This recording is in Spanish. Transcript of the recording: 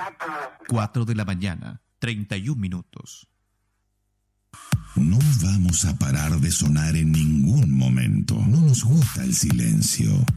4 de la mañana, 31 minutos. No vamos a parar de sonar en ningún momento. No nos gusta el silencio.